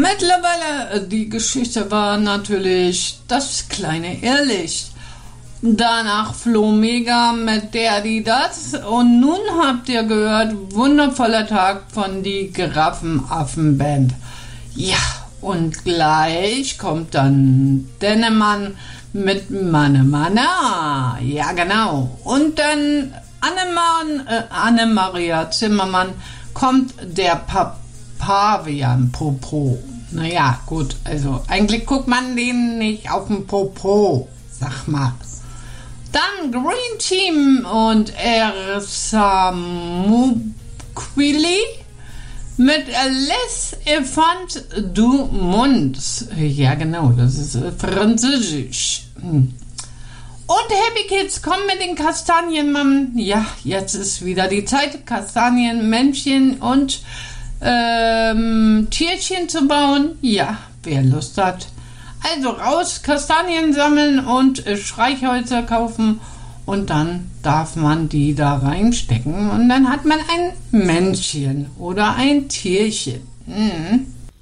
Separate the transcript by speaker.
Speaker 1: Mittlerweile, die Geschichte war natürlich das kleine Irrlicht. Danach floh Mega mit der, die, das. Und nun habt ihr gehört, wundervoller Tag von die Giraffenaffenband. Ja, und gleich kommt dann Dennemann mit Manne. Ja, genau. Und dann Annemaria Zimmermann kommt der Pavian Popo. Naja, gut, also eigentlich guckt man den nicht auf den Popo, sag mal. Dann Green Team und Ersa Mukwili mit Les Enfants du Monde. Ja, genau, das ist französisch. Und Happy Kids kommen mit den Kastanienmann. Ja, jetzt ist wieder die Zeit, Kastanien, Männchen und Tierchen zu bauen. Ja, wer Lust hat. Also raus, Kastanien sammeln und Streichhölzer kaufen und dann darf man die da reinstecken und dann hat man ein Männchen oder ein Tierchen.